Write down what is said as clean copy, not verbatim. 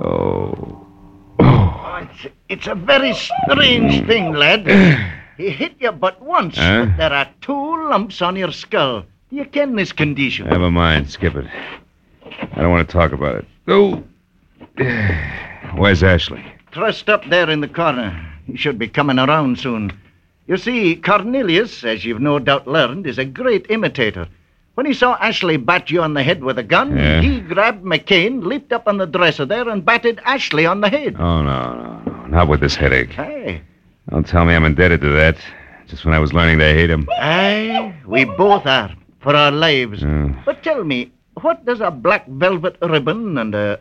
Oh. Oh, it's a very strange thing, lad. He hit you but once, but there are 2 lumps on your skull. Do you ken this condition? Never mind. Skip it. I don't want to talk about it. Oh. Where's Ashley? Trussed up there in the corner. He should be coming around soon. You see, Cornelius, as you've no doubt learned, is a great imitator. When he saw Ashley bat you on the head with a gun, he grabbed McCain, leaped up on the dresser there, and batted Ashley on the head. Oh, no. Not with this headache. Hey. Don't tell me I'm indebted to that. Just when I was learning to hate him. Aye, we both are, for our lives. But tell me, what does a black velvet ribbon and a